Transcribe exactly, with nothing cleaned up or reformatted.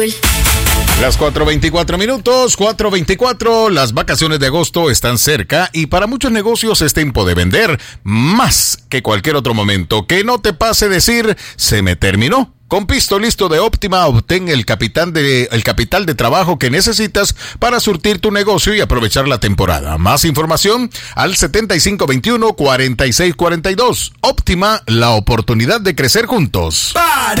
cool. Las cuatro veinticuatro minutos, cuatro veinticuatro, las vacaciones de agosto están cerca y para muchos negocios es tiempo de vender más que cualquier otro momento. Que no te pase decir, se me terminó. Con Pisto Listo de Óptima, obtén el capital de, el capital de trabajo que necesitas para surtir tu negocio y aprovechar la temporada. Más información al setenta y cinco veintiuno, cuarenta y seis cuarenta y dos. Óptima, la oportunidad de crecer juntos. Para